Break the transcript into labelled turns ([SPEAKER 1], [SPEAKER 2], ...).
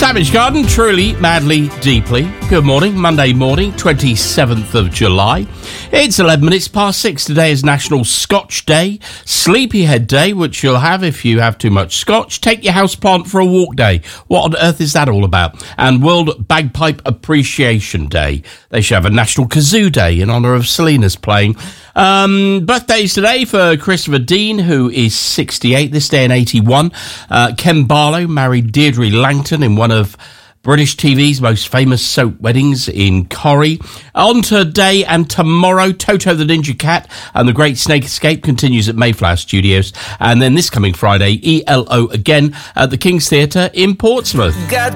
[SPEAKER 1] Savage Garden, truly, madly, deeply. Good morning, Monday morning, 27th of July. It's 11 minutes past 6. Today is National Scotch Day, Sleepyhead Day, which you'll have if you have too much scotch. Take your houseplant for a walk day. What on earth is that all about? And World Bagpipe Appreciation Day. They should have a National Kazoo Day in honour of Selena's playing. Birthdays today for Christopher Dean, who is 68, this day in 81. Ken Barlow married Deirdre Langton in one of British TV's most famous soap weddings in Corrie. On today and tomorrow, Toto the Ninja Cat and the Great Snake Escape continues at Mayflower Studios. And then this coming Friday, ELO again at the King's Theatre in Portsmouth.
[SPEAKER 2] Got